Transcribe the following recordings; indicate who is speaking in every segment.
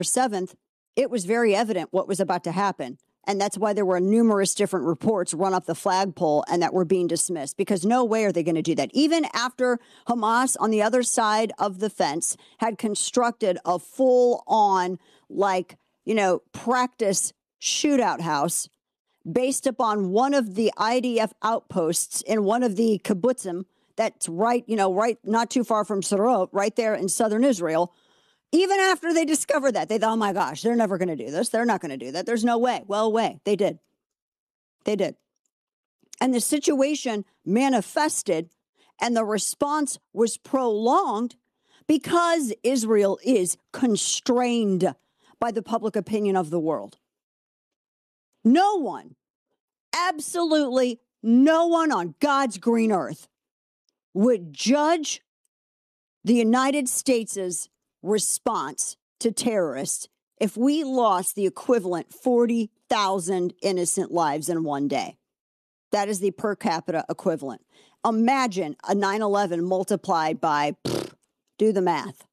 Speaker 1: 7th, it was very evident what was about to happen. And that's why there were numerous different reports run up the flagpole and that were being dismissed, because no way are they going to do that. Even after Hamas on the other side of the fence had constructed a full on, practice shootout house based upon one of the IDF outposts in one of the kibbutzim that's right not too far from Sderot, right there in southern Israel. Even after they discovered that, they thought, oh my gosh, they're never going to do this. They're not going to do that. There's no way. Well, they did. They did. And the situation manifested and the response was prolonged because Israel is constrained by the public opinion of the world. No one, absolutely no one on God's green earth would judge the United States' response to terrorists if we lost the equivalent 40,000 innocent lives in one day. That is the per capita equivalent. Imagine a 9/11 multiplied by, do the math.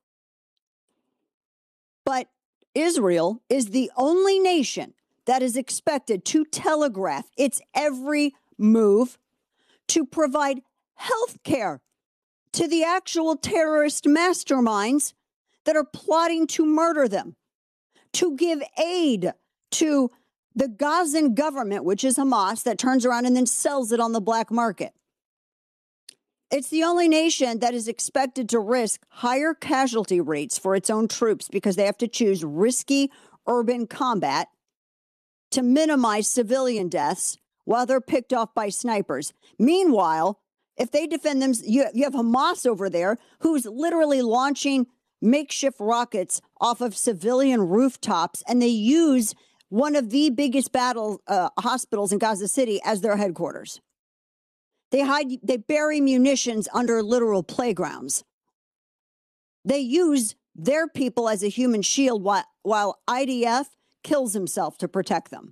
Speaker 1: But Israel is the only nation that is expected to telegraph its every move to provide health care to the actual terrorist masterminds that are plotting to murder them, to give aid to the Gazan government, which is Hamas, that turns around and then sells it on the black market. It's the only nation that is expected to risk higher casualty rates for its own troops because they have to choose risky urban combat to minimize civilian deaths while they're picked off by snipers. Meanwhile, if they defend them, you have Hamas over there who's literally launching makeshift rockets off of civilian rooftops, and they use one of the biggest hospitals in Gaza City as their headquarters. They bury munitions under literal playgrounds. They use their people as a human shield while IDF kills himself to protect them.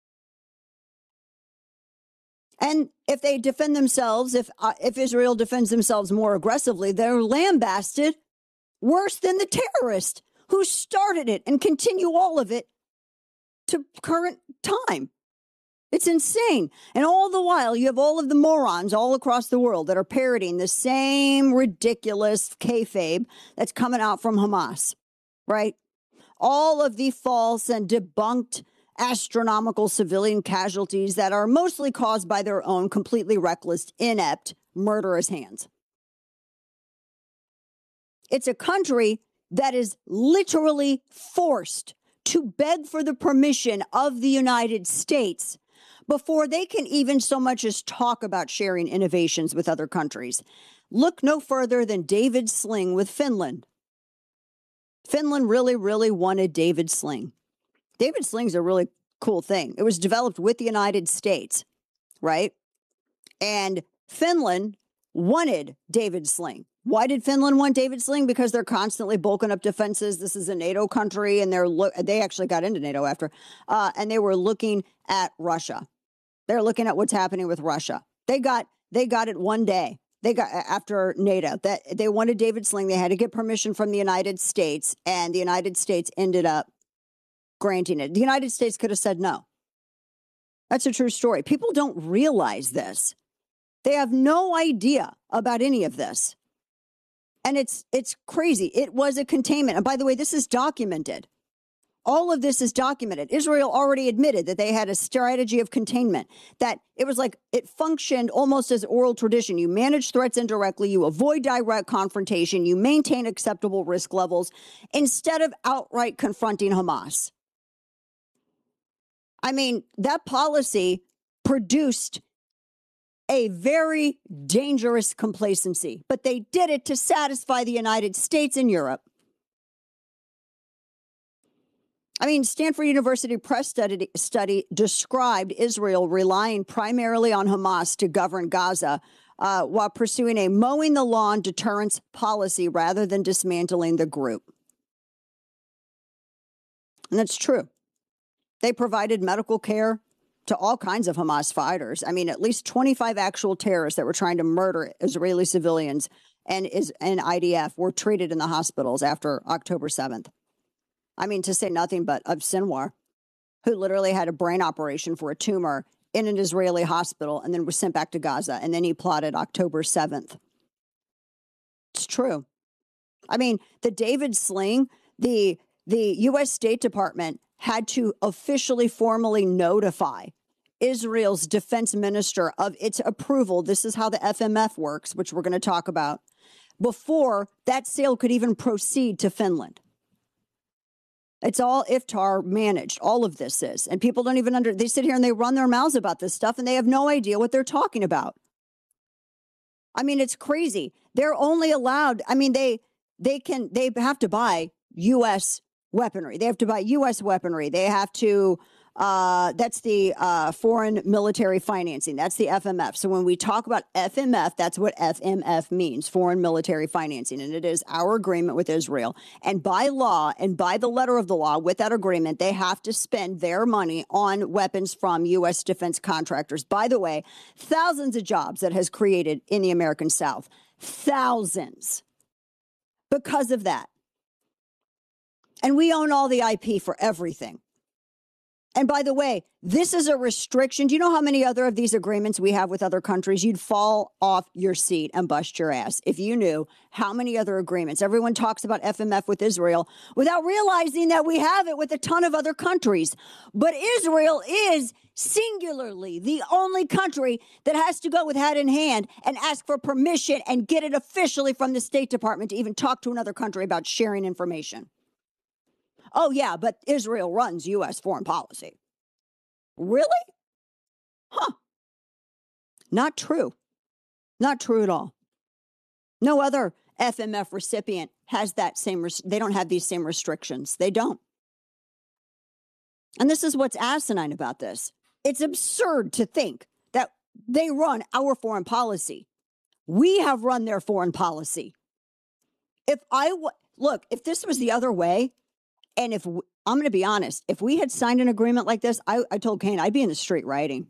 Speaker 1: And if they defend themselves, if Israel defends themselves more aggressively, they're lambasted worse than the terrorist who started it and continue all of it to current time. It's insane. And all the while, you have all of the morons all across the world that are parroting the same ridiculous kayfabe that's coming out from Hamas, right? All of the false and debunked astronomical civilian casualties that are mostly caused by their own completely reckless, inept, murderous hands. It's a country that is literally forced to beg for the permission of the United States before they can even so much as talk about sharing innovations with other countries. Look no further than David Sling with Finland. Finland really, really wanted David Sling. David Sling's a really cool thing. It was developed with the United States, right? And Finland wanted David Sling. Why did Finland want David Sling? Because they're constantly bulking up defenses. This is a NATO country, and they actually got into NATO after, and they were looking at Russia. They're looking at what's happening with Russia. They got it one day. They got after NATO that they wanted David Sling. They had to get permission from the United States, and the United States ended up granting it. The United States could have said no. That's a true story. People don't realize this. They have no idea about any of this. And it's crazy. It was a containment. And by the way, this is documented. All of this is documented. Israel already admitted that they had a strategy of containment, that it was like it functioned almost as oral tradition. You manage threats indirectly. You avoid direct confrontation. You maintain acceptable risk levels instead of outright confronting Hamas. I mean, that policy produced a very dangerous complacency, but they did it to satisfy the United States and Europe. I mean, Stanford University press study described Israel relying primarily on Hamas to govern Gaza while pursuing a mowing the lawn deterrence policy rather than dismantling the group. And that's true. They provided medical care to all kinds of Hamas fighters. I mean, at least 25 actual terrorists that were trying to murder Israeli civilians and IDF were treated in the hospitals after October 7th. I mean, to say nothing but of Sinwar, who literally had a brain operation for a tumor in an Israeli hospital and then was sent back to Gaza. And then he plotted October 7th. It's true. I mean, the David sling, the U.S. State Department had to officially, formally notify Israel's defense minister of its approval. This is how the FMF works, which we're going to talk about, before that sale could even proceed to Finland. It's all Iftar managed. All of this is. And people don't even they sit here and they run their mouths about this stuff and they have no idea what they're talking about. I mean, it's crazy. They're only allowed. I mean, they have to buy U.S. weaponry. They have to buy U.S. weaponry. They have to. That's the foreign military financing. That's the FMF. So when we talk about FMF, that's what FMF means, foreign military financing. And it is our agreement with Israel. And by law and by the letter of the law, with that agreement, they have to spend their money on weapons from U.S. defense contractors. By the way, thousands of jobs that has created in the American South. Thousands. Because of that. And we own all the IP for everything. And by the way, this is a restriction. Do you know how many other of these agreements we have with other countries? You'd fall off your seat and bust your ass if you knew how many other agreements. Everyone talks about FMF with Israel without realizing that we have it with a ton of other countries. But Israel is singularly the only country that has to go with hat in hand and ask for permission and get it officially from the State Department to even talk to another country about sharing information. Oh, yeah, but Israel runs U.S. foreign policy. Really? Huh. Not true. Not true at all. No other FMF recipient has that same, they don't have these same restrictions. They don't. And this is what's asinine about this. It's absurd to think that they run our foreign policy. We have run their foreign policy. If this was the other way, and I'm going to be honest, if we had signed an agreement like this, I told Kane I'd be in the street rioting.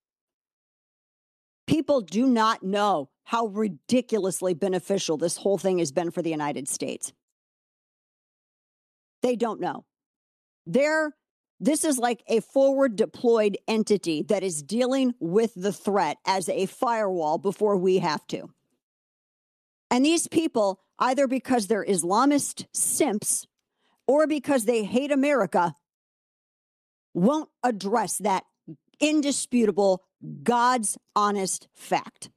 Speaker 1: People do not know how ridiculously beneficial this whole thing has been for the United States. They don't know. This is like a forward deployed entity that is dealing with the threat as a firewall before we have to. And these people, either because they're Islamist simps, or because they hate America, won't address that indisputable, God's honest fact.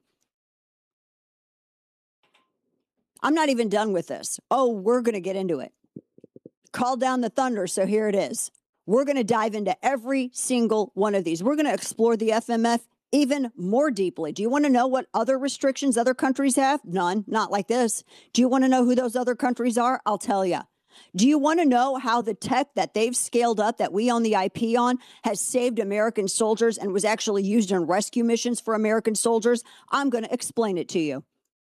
Speaker 1: I'm not even done with this. Oh, we're going to get into it. Call down the thunder, so here it is. We're going to dive into every single one of these. We're going to explore the FMF even more deeply. Do you want to know what other restrictions other countries have? None, not like this. Do you want to know who those other countries are? I'll tell you. Do you want to know how the tech that they've scaled up that we own the IP on has saved American soldiers and was actually used in rescue missions for American soldiers? I'm going to explain it to you.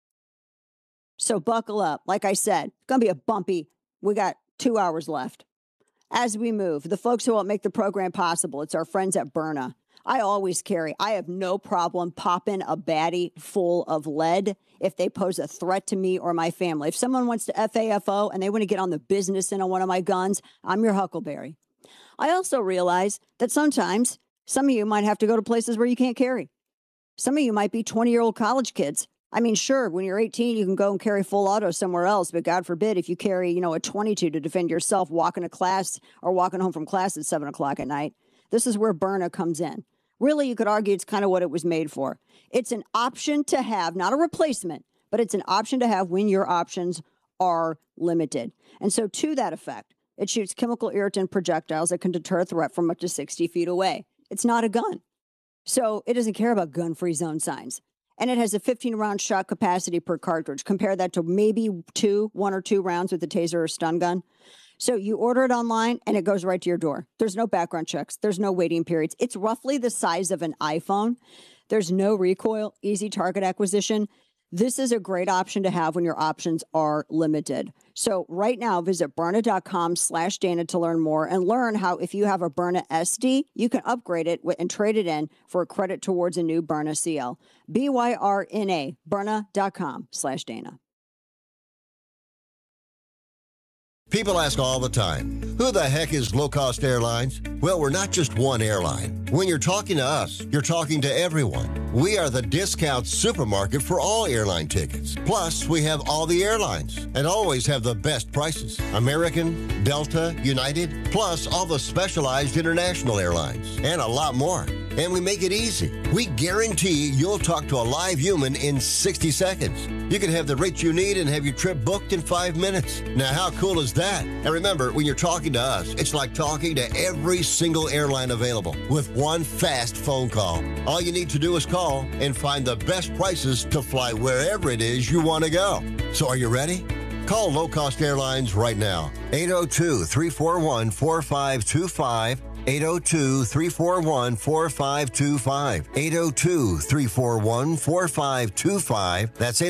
Speaker 1: So buckle up. Like I said, it's going to be a bumpy. We got 2 hours left. As we move, the folks who help make the program possible, it's our friends at Byrna. I have no problem popping a baddie full of lead if they pose a threat to me or my family. If someone wants to FAFO and they want to get on the business end on one of my guns, I'm your Huckleberry. I also realize that sometimes some of you might have to go to places where you can't carry. Some of you might be 20-year-old college kids. I mean, sure, when you're 18, you can go and carry full auto somewhere else. But God forbid if you carry, a 22 to defend yourself walking to class or walking home from class at 7 o'clock at night. This is where Byrna comes in. Really, you could argue it's kind of what it was made for. It's an option to have, not a replacement, but it's an option to have when your options are limited. And so to that effect, it shoots chemical irritant projectiles that can deter a threat from up to 60 feet away. It's not a gun. So it doesn't care about gun-free zone signs. And it has a 15-round shot capacity per cartridge. Compare that to maybe 1 or 2 rounds with a taser or stun gun. So you order it online and it goes right to your door. There's no background checks. There's no waiting periods. It's roughly the size of an iPhone. There's no recoil, easy target acquisition. This is a great option to have when your options are limited. So right now, visit Byrna.com/Dana to learn more and learn how if you have a Byrna SD, you can upgrade it and trade it in for a credit towards a new Byrna CL. BYRNA, Byrna.com/Dana.
Speaker 2: People ask all the time, who the heck is Low Cost Airlines? Well, we're not just one airline. When you're talking to us, you're talking to everyone. We are the discount supermarket for all airline tickets. Plus, we have all the airlines and always have the best prices. American, Delta, United, plus all the specialized international airlines and a lot more. And we make it easy. We guarantee you'll talk to a live human in 60 seconds. You can have the rates you need and have your trip booked in 5 minutes. Now, how cool is that? And remember, when you're talking to us, it's like talking to every single airline available with one fast phone call. All you need to do is call and find the best prices to fly wherever it is you want to go. So are you ready? Call Low Cost Airlines right now. 802-341-4525. 802-341-4525. 802-341-4525. That's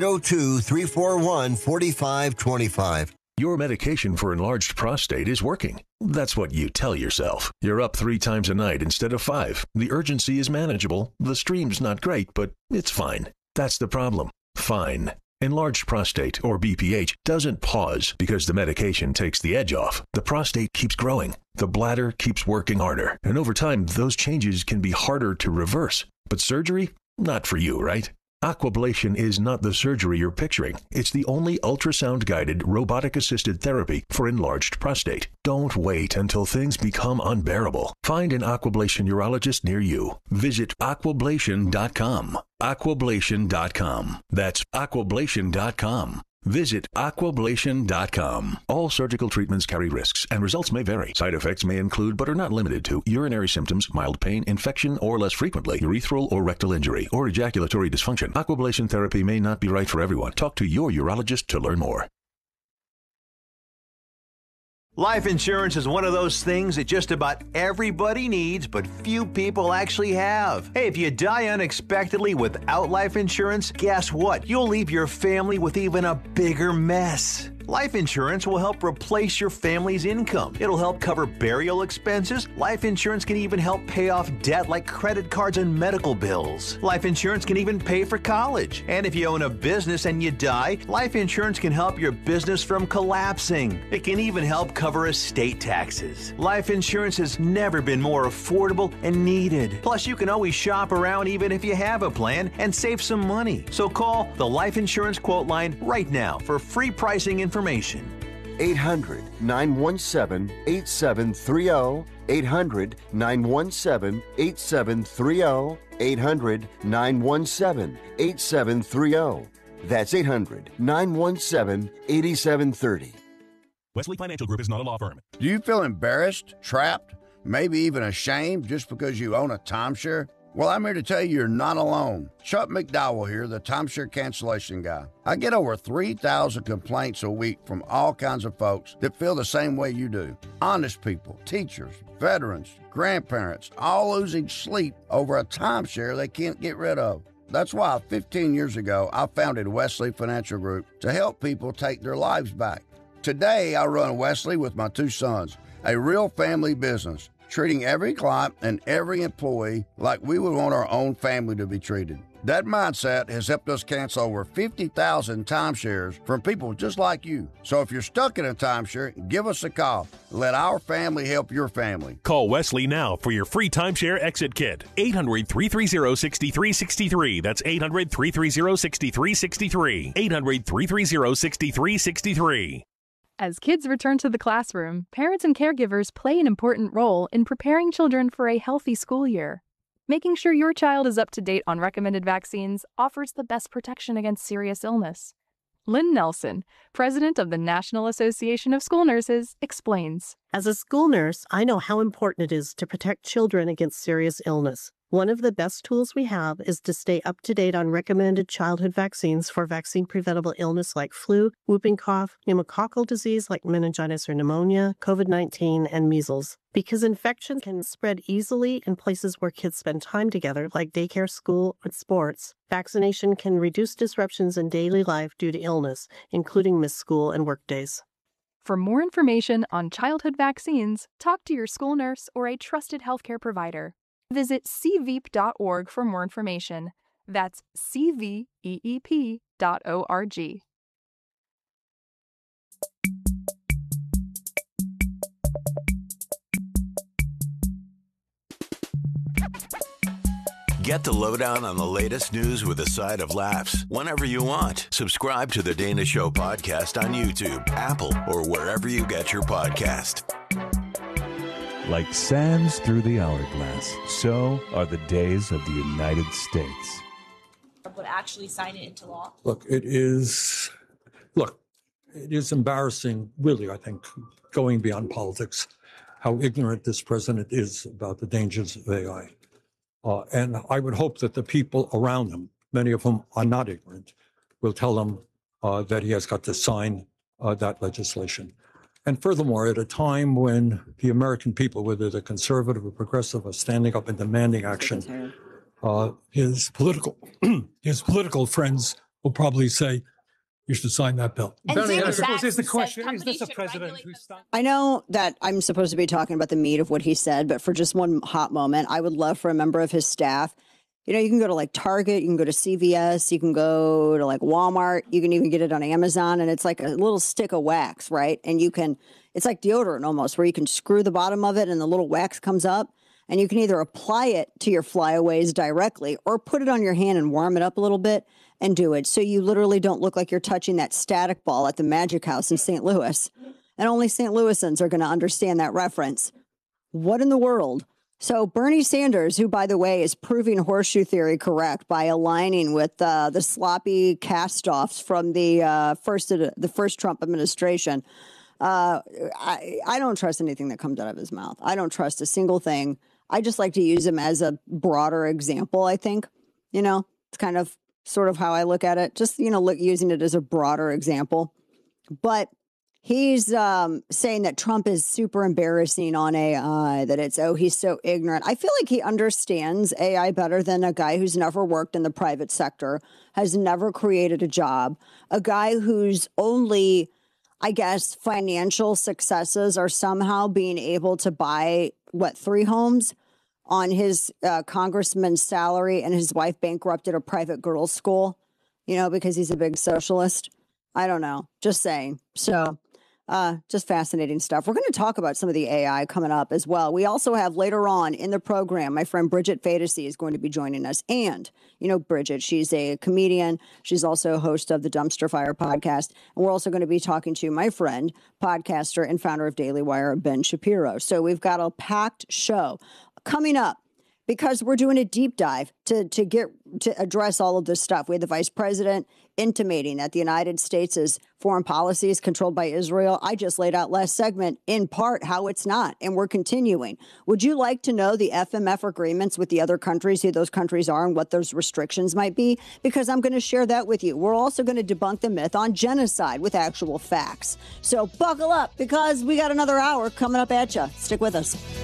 Speaker 2: 802-341-4525.
Speaker 3: Your medication for enlarged prostate is working. That's what you tell yourself. You're up 3 times a night instead of 5. The urgency is manageable. The stream's not great, but it's fine. That's the problem. Fine. Enlarged prostate, or BPH, doesn't pause because the medication takes the edge off. The prostate keeps growing. The bladder keeps working harder. And over time, those changes can be harder to reverse. But surgery? Not for you, right? Aquablation is not the surgery you're picturing. It's the only ultrasound-guided, robotic-assisted therapy for enlarged prostate. Don't wait until things become unbearable. Find an Aquablation urologist near you. Visit aquablation.com. Aquablation.com. That's aquablation.com. Visit aquablation.com. All surgical treatments carry risks, and results may vary. Side effects may include, but are not limited to, urinary symptoms, mild pain, infection, or less frequently, urethral or rectal injury, or ejaculatory dysfunction. Aquablation therapy may not be right for everyone. Talk to your urologist to learn more.
Speaker 4: Life insurance is one of those things that just about everybody needs, but few people actually have. Hey, if you die unexpectedly without life insurance, guess what? You'll leave your family with even a bigger mess. Life insurance will help replace your family's income. It'll help cover burial expenses. Life insurance can even help pay off debt like credit cards and medical bills. Life insurance can even pay for college. And if you own a business and you die, life insurance can help your business from collapsing. It can even help cover estate taxes. Life insurance has never been more affordable and needed. Plus, you can always shop around even if you have a plan and save some money. So call the Life Insurance Quote Line right now for free pricing information.
Speaker 5: 800-917-8730. 800-917-8730. 800-917-8730. That's 800-917-8730.
Speaker 6: Wesley Financial Group is not a law firm.
Speaker 7: Do you feel embarrassed, trapped, maybe even ashamed just because you own a timeshare? Well, I'm here to tell you you're not alone. Chuck McDowell here, the timeshare cancellation guy. I get over 3,000 complaints a week from all kinds of folks that feel the same way you do. Honest people, teachers, veterans, grandparents, all losing sleep over a timeshare they can't get rid of. That's why 15 years ago, I founded Wesley Financial Group to help people take their lives back. Today, I run Wesley with my 2 sons, a real family business, treating every client and every employee like we would want our own family to be treated. That mindset has helped us cancel over 50,000 timeshares from people just like you. So if you're stuck in a timeshare, give us a call. Let our family help your family.
Speaker 6: Call Wesley now for your free timeshare exit kit. 800-330-6363. That's 800-330-6363. 800-330-6363.
Speaker 8: As kids return to the classroom, parents and caregivers play an important role in preparing children for a healthy school year. Making sure your child is up to date on recommended vaccines offers the best protection against serious illness. Lynn Nelson, president of the National Association of School Nurses, explains.
Speaker 9: As a school nurse, I know how important it is to protect children against serious illness. One of the best tools we have is to stay up to date on recommended childhood vaccines for vaccine-preventable illness like flu, whooping cough, pneumococcal disease like meningitis or pneumonia, COVID-19, and measles. Because infection can spread easily in places where kids spend time together, like daycare, school, and sports, vaccination can reduce disruptions in daily life due to illness, including missed school and work days.
Speaker 8: For more information on childhood vaccines, talk to your school nurse or a trusted healthcare provider. Visit cveep.org for more information. That's cveep.org.
Speaker 10: Get the lowdown on the latest news with a side of laughs whenever you want. Subscribe to The Dana Show podcast on YouTube, Apple, or wherever you get your podcast.
Speaker 11: Like sands through the hourglass, so are the days of the United States.
Speaker 12: Would actually sign it into law?
Speaker 13: Look, it is embarrassing, really, I think, going beyond politics, how ignorant this president is about the dangers of AI. And I would hope that the people around him, many of whom are not ignorant, will tell him that he has got to sign that legislation. And furthermore, at a time when the American people, whether they're conservative or progressive, are standing up and demanding action, his political friends will probably say, you should sign that bill.
Speaker 12: Bernie, I suppose
Speaker 14: is the question, is this a president who's...
Speaker 1: I know that I'm supposed to be talking about the meat of what he said, but for just one hot moment, I would love for a member of his staff, you know, you can go to like Target, you can go to CVS, you can go to like Walmart, you can even get it on Amazon, and it's like a little stick of wax, right? And you can, it's like deodorant almost, where you can screw the bottom of it and the little wax comes up, and you can either apply it to your flyaways directly or put it on your hand and warm it up a little bit and do it. So you literally don't look like you're touching that static ball at the Magic House in St. Louis. And only St. Louisans are going to understand that reference. What in the world? So Bernie Sanders, who, by the way, is proving horseshoe theory correct by aligning with the sloppy cast-offs from the first Trump administration, I don't trust anything that comes out of his mouth. I don't trust a single thing. I just like to use him as a broader example, I think. You know, it's kind of sort of how I look at it. Just, you know, using it as a broader example. But he's saying that Trump is super embarrassing on AI, that it's, oh, he's so ignorant. I feel like he understands AI better than a guy who's never worked in the private sector, has never created a job, a guy whose only, I guess, financial successes are somehow being able to buy, 3 homes on his congressman's salary, and his wife bankrupted a private girls' school, you know, because he's a big socialist. I don't know. Just saying. So just fascinating stuff. We're going to talk about some of the AI coming up as well. We also have later on in the program, my friend Bridget Fadesy is going to be joining us. And, you know, Bridget, she's a comedian. She's also a host of the Dumpster Fire podcast. And we're also going to be talking to my friend, podcaster and founder of Daily Wire, Ben Shapiro. So we've got a packed show coming up, because we're doing a deep dive to address all of this stuff. We had the vice president intimating that the United States' foreign policy is controlled by Israel. I just laid out last segment, in part, how it's not, and we're continuing. Would you like to know the FMF agreements with the other countries, who those countries are and what those restrictions might be? Because I'm going to share that with you. We're also going to debunk the myth on genocide with actual facts. So buckle up, because we got another hour coming up at you. Stick with us.